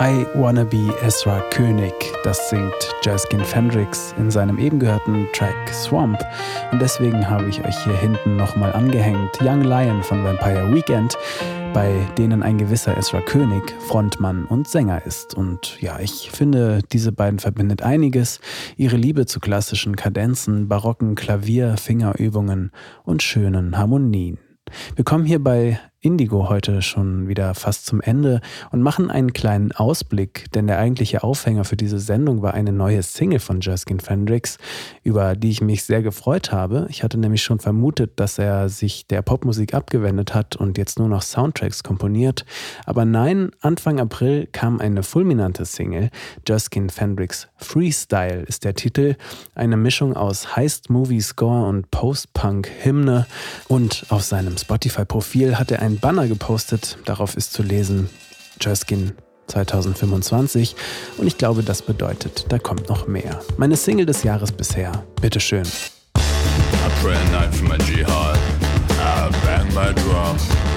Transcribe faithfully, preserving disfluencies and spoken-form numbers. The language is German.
I Wanna Be Ezra König, das singt Jerskin Fendrix in seinem eben gehörten Track Swamp. Und deswegen habe ich euch hier hinten nochmal angehängt Young Lion von Vampire Weekend, bei denen ein gewisser Ezra König Frontmann und Sänger ist. Und ja, ich finde, diese beiden verbindet einiges. Ihre Liebe zu klassischen Kadenzen, barocken Klavier-, Fingerübungen und schönen Harmonien. Wir kommen hier bei Indigo heute schon wieder fast zum Ende und machen einen kleinen Ausblick, denn der eigentliche Aufhänger für diese Sendung war eine neue Single von Jerskin Fendrix, über die ich mich sehr gefreut habe. Ich hatte nämlich schon vermutet, dass er sich der Popmusik abgewendet hat und jetzt nur noch Soundtracks komponiert. Aber nein, Anfang April kam eine fulminante Single. Jerskin Fendrix Freestyle ist der Titel, eine Mischung aus Heist-Movie-Score und Post-Punk-Hymne, und auf seinem Spotify-Profil hat er ein Banner gepostet, darauf ist zu lesen Jerskin zwanzig fünfundzwanzig, und ich glaube, das bedeutet, da kommt noch mehr. Meine Single des Jahres bisher, bitteschön. I pray a night for my jihad, I bang my drum.